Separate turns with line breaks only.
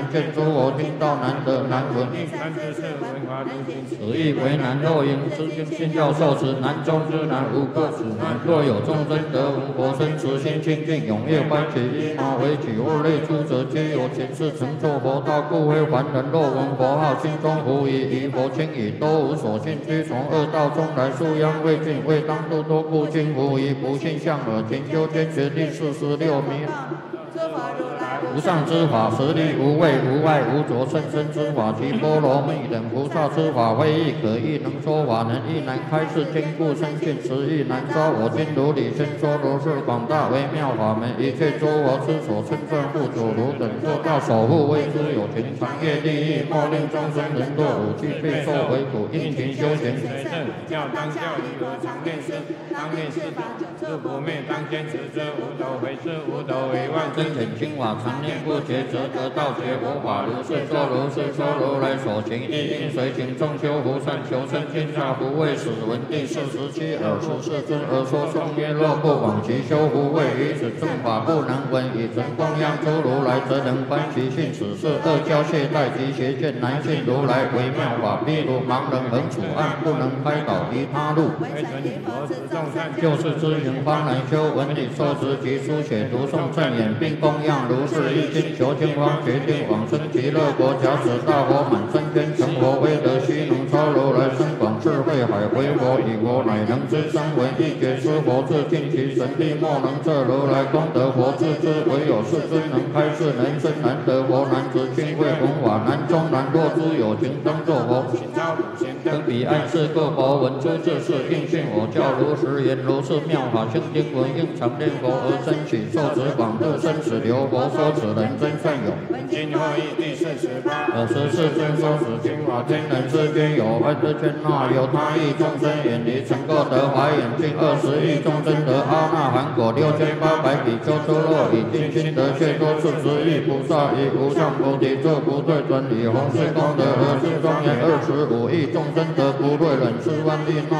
能见诸我听到难得难闻。此意为难若应知经信教受持难中之难无个此难。若有众生得闻佛身，慈心清净，踊跃欢喜，依马为己，物类诸者皆有前世成就佛道，故非凡人。若闻佛号，心中无疑，于佛轻已，都无所信，须从恶道中来，素殃未尽，未当度多故尽无疑。不信相耳，勤修坚决第46迷。无上之法，实力无畏无碍无着，甚深之法，其波罗蜜等菩萨之法，非亦可亦能说法，能亦难开示，坚固深信，实亦难招。我今如理宣说，如是广大微妙法门，一切诸佛之所称赞护主，如等做到守护，为之有情，长业利益，莫令众生人堕五趣，备受为苦，应勤修行。
要当教育和常念师，当念师法，是不灭，当坚持之，无斗回之，无斗为万
真显清法，常念不绝，则得道觉佛法。如是说，如是说，如来所行，一应随行，众修福善，求生天下，不畏死。闻第47尔时世尊而说颂曰：若不往其修福慧，于此正法不能闻，以诚供养诸如来，则能观其性。此是恶教懈怠及邪见，难信如来微妙法。譬如盲人横处暗，不能开导于他路，就是知行方能修。闻理受持及书写读诵正言，并供养如是一心，求经方决定往生极乐国。假使大佛满三千，成佛威德须能超如来深广智慧海。为佛以佛乃能知生闻一觉知佛智，尽其神力莫能测如来功德佛智之。唯有世尊能开示人生难得佛，难知清慧弘法难中难。若诸有情当作佛，登彼岸是各佛闻诸智事，应信我教如实言。如是妙法清经文，应常念佛而生起，受持广度生死流。佛说此人真善有。
今后义第48。
尔时世尊说此经法，天人世间有爱之圈那有他亿众生远离，曾过得华严尽20亿众生得阿那含果6800比丘出落，以定心得解脱40亿菩萨，以无上菩提作不退转，以弘誓功德而是庄严25亿众生得不退忍4万亿那